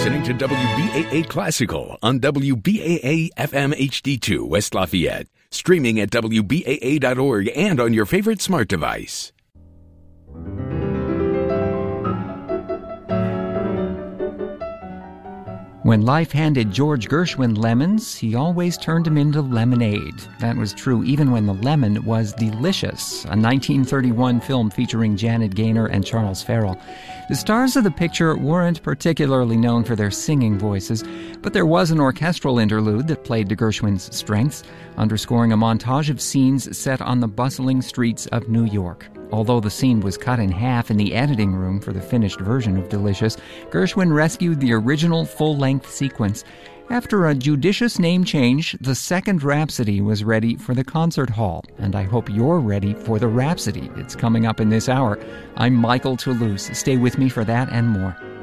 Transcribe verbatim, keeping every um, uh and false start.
listening to W B A A Classical on W B A A F M H D two West Lafayette. Streaming at W B A A dot org and on your favorite smart device. When life handed George Gershwin lemons, he always turned them into lemonade. That was true even when the lemon was delicious, a nineteen thirty-one film featuring Janet Gaynor and Charles Farrell. The stars of the picture weren't particularly known for their singing voices, but there was an orchestral interlude that played to Gershwin's strengths, underscoring a montage of scenes set on the bustling streets of New York. Although the scene was cut in half in the editing room for the finished version of Delicious, Gershwin rescued the original full-length sequence. After a judicious name change, the second Rhapsody was ready for the concert hall, and I hope you're ready for the Rhapsody. It's coming up in this hour. I'm Michael Toulouse. Stay with me for that and more.